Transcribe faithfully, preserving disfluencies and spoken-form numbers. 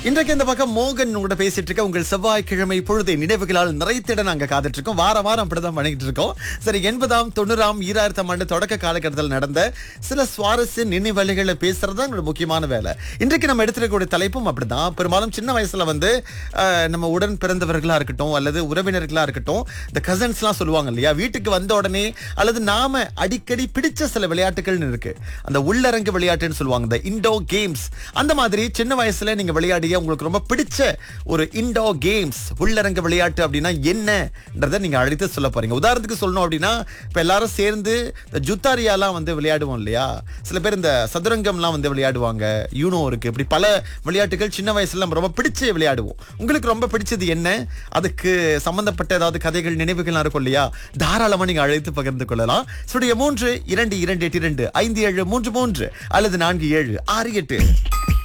இன்றைக்கு இந்த பக்கம் மோகன் உங்கள்கிட்ட பேசிட்டு இருக்க உங்கள் செவ்வாய்க்கிழமை பொழுதை நினைவுகளால் நிறைத்திட நாங்க காத்துட்டு இருக்கோம். வார வாரம் அப்படிதான் பண்ணிட்டு இருக்கோம். சரி, எண்பதாம் தொண்ணூறாம் ஈராயிரத்தாம் ஆண்டு தொடக்க காலகட்டத்தில் நடந்த சில சுவாரஸ்ய நினைவலைகளை பேசுறது தான் எங்களோட முக்கியமான வேலை. இன்றைக்கு நம்ம எடுத்துக்கூடிய தலைப்பும் அப்படிதான். பெரும்பாலும் சின்ன வயசுல வந்து அஹ், நம்ம உடன் பிறந்தவர்களா இருக்கட்டும் அல்லது உறவினர்களா இருக்கட்டும், இந்த கசன்ஸ் எல்லாம் சொல்லுவாங்க இல்லையா, வீட்டுக்கு வந்த உடனே அல்லது நாம அடிக்கடி பிடிச்ச சில விளையாட்டுகள்னு இருக்கு. அந்த உள்ளரங்கு விளையாட்டுன்னு சொல்லுவாங்க, இந்த இண்டோர் கேம்ஸ். அந்த மாதிரி சின்ன வயசுல நீங்க விளையாடிய உங்களுக்கு ரொம்ப பிடிச்ச ஒரு இண்டோர் கேம்ஸ், உள்ளரங்க விளையாட்டு அப்படின்னா என்னன்றதை நீங்க அழைத்து சொல்ல போறீங்க. உதாரணத்துக்கு சொல்லணும் அப்படின்னா, இப்ப எல்லாரும் சேர்ந்து இந்த ஜுத்தாரியாலாம் வந்து விளையாடுவோம் இல்லையா, சில பேர் இந்த சதுரங்கம்லாம் வந்து விளையாடுவாங்க, யூனோ இருக்கு, இப்படி பல விளையாட்டுகள் சின்ன வயசுல நம்ம ரொம்ப பிடிச்சு விளையாடுவோம். உங்களுக்கு ரொம்ப பிடிச்சது என்ன? அதுக்கு சம்பந்தப்பட்ட ஏதாவது கதைகள் நினைவுகள்லாம் இருக்கும் இல்லையா, தாராளமா நீங்க அழைத்து பகிர்ந்து கொள்ளலாம். ஸ்டுடியோ மூன்று இரண்டு இரண்டு எட்டு இரண்டு ஐந்து ஏழு மூன்று மூன்று அல்லது நான்கு ஏழு ஆறு எட்டு.